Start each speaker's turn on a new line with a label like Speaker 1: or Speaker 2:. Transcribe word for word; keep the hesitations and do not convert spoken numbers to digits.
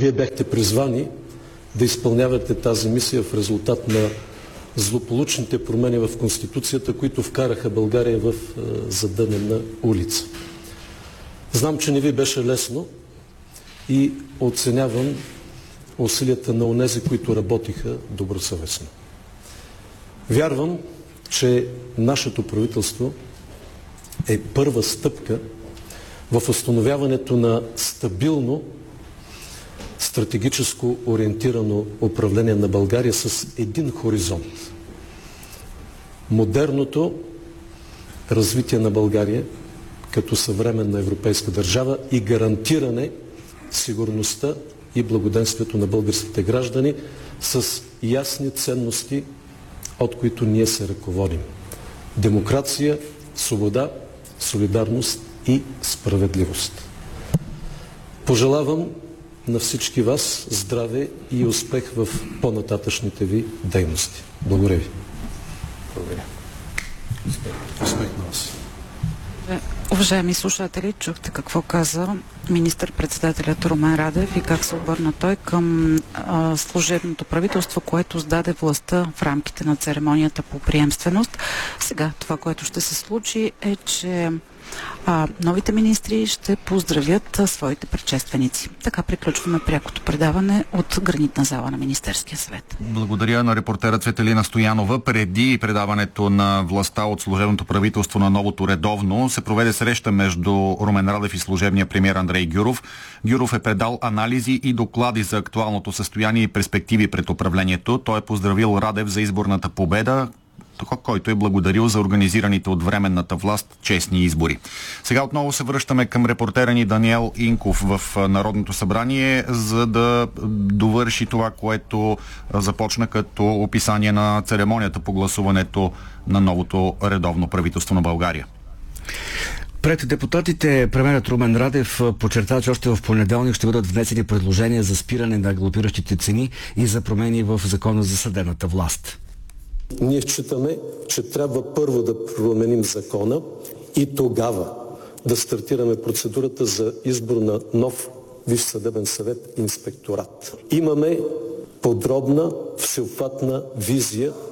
Speaker 1: Вие бяхте призвани да изпълнявате тази мисия в резултат на злополучните промени в Конституцията, които вкараха България в задънена улица. Знам, че не ви беше лесно и оценявам усилията на онези, които работиха добросъвестно. Вярвам, че нашето правителство е първа стъпка в установяването на стабилно, стратегическо ориентирано управление на България с един хоризонт. Модерното развитие на България като съвременна европейска държава и гарантиране сигурността и благоденствието на българските граждани с ясни ценности, от които ние се ръководим. Демокрация, свобода, солидарност и справедливост. Пожелавам на всички вас здраве и успех в по-нататъчните ви дейности. Благодаря ви.
Speaker 2: Благодаря.
Speaker 1: Успех на вас.
Speaker 3: Уважаеми слушатели, чухте какво каза министър-председателят Румен Радев и как се обърна той към а, служебното правителство, което сдаде властта в рамките на церемонията по приемственост. Сега това, което ще се случи, е, че а, новите министри ще поздравят а, своите предшественици. Така приключваме прякото предаване от Гранитна зала на Министерския съвет.
Speaker 2: Благодаря на репортера Цветелина Стоянова. Преди предаването на властта от служебното правителство на новото редовно се проведе среща между Румен Радев и служебния премиер Андрей Гюров. Гюров е предал анализи и доклади за актуалното състояние и перспективи пред управлението. Той е поздравил Радев за изборната победа, който е благодарил за организираните от временната власт честни избори. Сега отново се връщаме към репортера ни Даниел Инков в Народното събрание, за да довърши това, което започна като описание на церемонията по гласуването на новото редовно правителство на България.
Speaker 4: Пред депутатите премиерът Румен Радев подчерта, че още в понеделник ще бъдат внесени предложения за спиране на галопиращите цени и за промени в закона за съдебната власт.
Speaker 1: Ние считаме, че трябва първо да променим закона и тогава да стартираме процедурата за избор на нов Висш съдебен съвет и инспекторат. Имаме подробна, всеобхватна визия